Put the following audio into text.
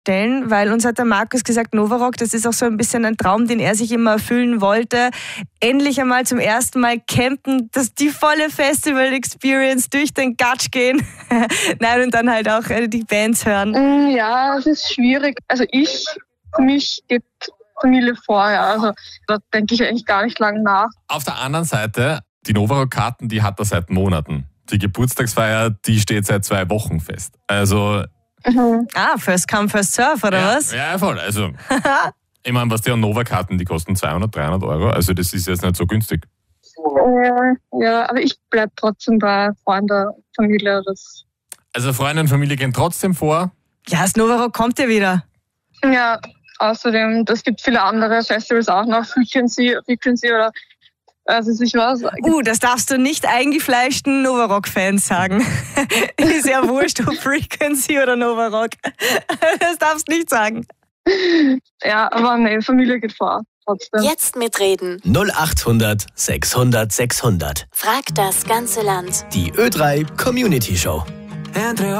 stellen, weil uns hat der Markus gesagt, Novarock, das ist auch so ein bisschen ein Traum, den er sich immer erfüllen wollte. Endlich einmal zum ersten Mal campen, die volle Festival-Experience durch den Gatsch gehen. Nein, und dann halt auch die Bands hören. Ja, es ist schwierig. Also für mich geht Familie vor, ja. Also da denke ich eigentlich gar nicht lang nach. Auf der anderen Seite, die Novarock-Karten, die hat er seit Monaten. Die Geburtstagsfeier, die steht seit 2 Wochen fest. Also... First come, first serve, oder was? Ja, voll. Also, ich meine, was die Nova-Karten, die kosten 200, 300 Euro. Also das ist jetzt nicht so günstig. Ja, aber ich bleibe trotzdem bei Freunden, Familie. Also Freunde und Familie gehen trotzdem vor? Ja, das Novarock kommt ja wieder. Ja, außerdem, es gibt viele andere Festivals auch noch, Frequency oder also ich weiß. Das darfst du nicht eingefleischten Novarock-Fans sagen. Ist ja wurscht, ob Frequency oder Novarock. Das darfst du nicht sagen. Ja, aber nee, Familie geht vor. Trotzdem. Jetzt mitreden. 0800 600 600. Frag das ganze Land. Die Ö3 Community Show.